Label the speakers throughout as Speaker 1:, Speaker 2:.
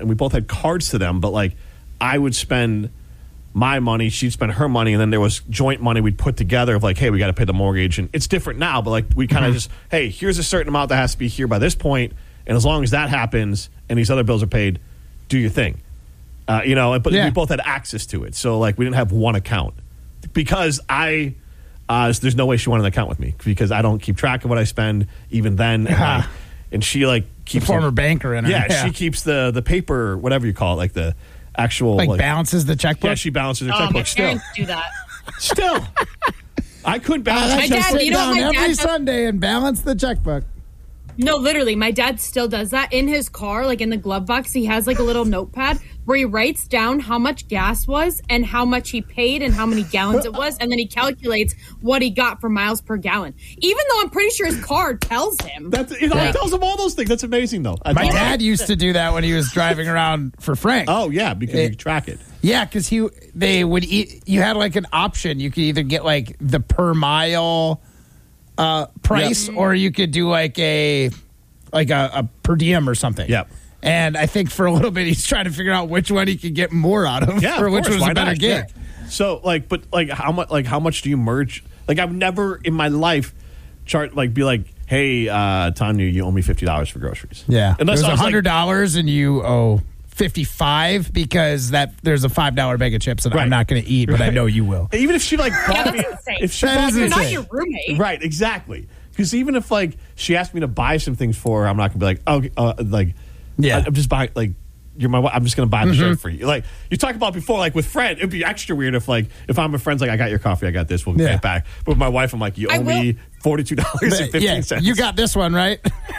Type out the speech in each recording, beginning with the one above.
Speaker 1: and we both had cards to them, but like I would spend my money, she'd spend her money, and then there was joint money we'd put together of like, hey, we got to pay the mortgage, and it's different now, but like we kind of just, hey, here's a certain amount that has to be here by this point, and as long as that happens and these other bills are paid, do your thing, but we both had access to it, so like we didn't have one account because there's no way she wanted an account with me because I don't keep track of what I spend even then, and she like keeps
Speaker 2: the former banker in her.
Speaker 1: Yeah, she keeps the paper, whatever you call it, like the actual
Speaker 2: like balances the checkbook.
Speaker 1: Yeah, she balances her checkbook.
Speaker 3: My parents do that.
Speaker 1: Still, I couldn't balance.
Speaker 2: My dad,
Speaker 3: you know
Speaker 2: down
Speaker 3: what my
Speaker 2: every
Speaker 3: dad
Speaker 2: Sunday and balance the checkbook.
Speaker 3: No, literally, my dad still does that in his car, like in the glove box. He has like a little notepad where he writes down how much gas was and how much he paid and how many gallons it was, and then he calculates what he got for miles per gallon. Even though I'm pretty sure his card tells him.
Speaker 1: It tells him all those things. That's amazing, though.
Speaker 2: My dad used to do that when he was driving around for Frank.
Speaker 1: Oh yeah, because you could track it.
Speaker 2: Yeah, because they would eat. You had like an option. You could either get like the per mile price, or you could do like a per diem or something.
Speaker 1: Yep.
Speaker 2: And I think for a little bit he's trying to figure out which one he could get more out of,
Speaker 1: yeah,
Speaker 2: or which was a better gig.
Speaker 1: Yeah. So how much do you merge? Like I've never in my life be like, hey, Tanya, you owe me $50 for groceries.
Speaker 2: Yeah,
Speaker 1: unless
Speaker 2: it was
Speaker 1: $100
Speaker 2: and you owe $55 because there's a $5 bag of chips that I'm not going to eat, but I know you will.
Speaker 1: Even if she bought me, if she bought me,
Speaker 3: you're not your roommate,
Speaker 1: right? Exactly. Because even if like she asked me to buy some things for her, I'm not going to be like, I'm just buying like. You're my wife. I'm just going to buy the shirt for you. Like you talked about before, like with Fred, it'd be extra weird if I'm with friends, like I got your coffee, I got this, we'll get it back. But with my wife, I'm like, you owe me $42.15.
Speaker 2: Yeah, you got this one, right?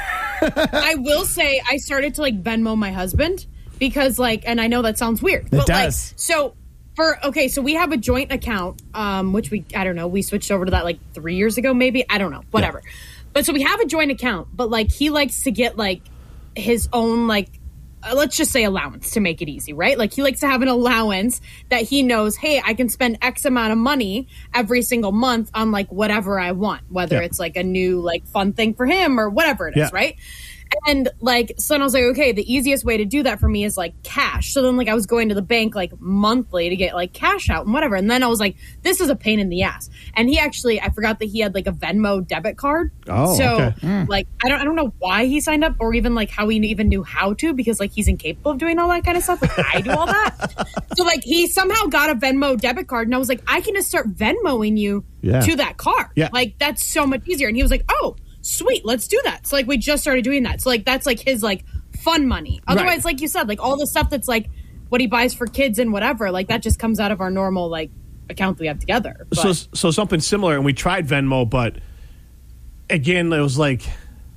Speaker 3: I will say I started to like Venmo my husband because and I know that sounds weird, but
Speaker 2: does.
Speaker 3: So we have a joint account, which we switched over to that like 3 years ago, maybe. I don't know, whatever. Yeah. But so we have a joint account, but like he likes to get like his own let's just say allowance to make it easy, right? Like he likes to have an allowance that he knows, hey, I can spend X amount of money every single month on like whatever I want, whether it's like a new like fun thing for him or whatever it is, right? And so then I was like, okay, the easiest way to do that for me is like cash. So then I was going to the bank like monthly to get like cash out and whatever. And then I was like, this is a pain in the ass. And I forgot that he had like a Venmo debit card.
Speaker 1: Oh,
Speaker 3: so
Speaker 1: okay.
Speaker 3: I don't know why he signed up or even like how he even knew how to, because like he's incapable of doing all that kind of stuff. Like I do all that. So like he somehow got a Venmo debit card, and I was like, I can just start Venmoing you to that card. Yeah. Like that's so much easier. And he was like, oh, sweet, let's do that. So like we just started doing that. So like that's like his like fun money. Otherwise, like you said, like all the stuff that's like what he buys for kids and whatever, like that just comes out of our normal like account we have together. But.
Speaker 1: So something similar, and we tried Venmo, but again, it was like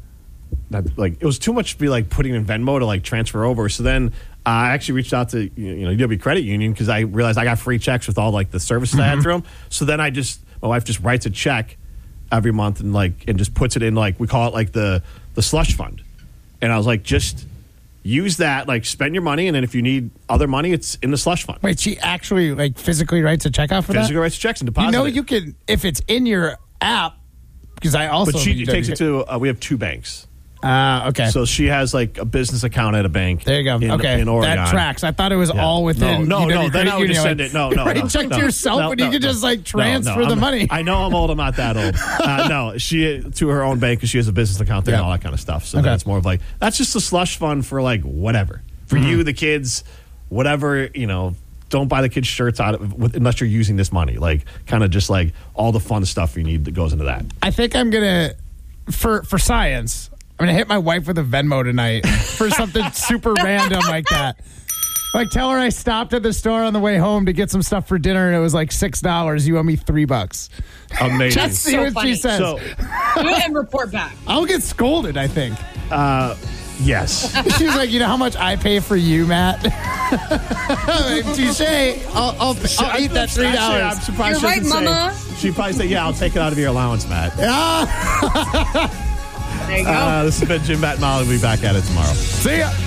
Speaker 1: it was too much to be like putting in Venmo to like transfer over. So then I actually reached out to UW Credit Union because I realized I got free checks with all like the services I had through them. So then my wife just writes a check every month and just puts it in we call it like the slush fund. And I was like, just use that, like spend your money, and then if you need other money, it's in the slush fund.
Speaker 2: Wait, she actually like physically writes a check out for that?
Speaker 1: Physically writes checks and deposits.
Speaker 2: You can, if it's in your app, because I also.
Speaker 1: But she takes it to. We have two banks.
Speaker 2: Okay.
Speaker 1: So she has like a business account at a bank.
Speaker 2: There you go.
Speaker 1: In Oregon.
Speaker 2: That tracks. I thought it was all within.
Speaker 1: No. Then I would just send it. No.
Speaker 2: Check to yourself, and you could just like transfer the money.
Speaker 1: I know I'm old. I'm not that old. No, she to her own bank because she has a business account there and all that kind of stuff. So that's more of like that's just a slush fund for like whatever for you, the kids, whatever. Don't buy the kids shirts unless you're using this money. Like kind of just like all the fun stuff you need that goes into that.
Speaker 2: I think I'm gonna for science. I'm going to hit my wife with a Venmo tonight for something super random like that. Like, tell her I stopped at the store on the way home to get some stuff for dinner, and it was like $6. You owe me $3.
Speaker 1: Amazing.
Speaker 2: Just see what she says.
Speaker 3: Do it and report back.
Speaker 2: I'll get scolded, I think.
Speaker 1: Yes.
Speaker 2: She's like, you know how much I pay for you, Matt? Touche. I'll eat that $3.
Speaker 1: I'm surprised.
Speaker 3: You're right, Mama.
Speaker 1: She probably said, "Yeah, I'll take it out of your allowance, Matt."
Speaker 3: There you go.
Speaker 1: This has been Jim, Matt, and Molly. We'll be back at it tomorrow.
Speaker 2: See ya.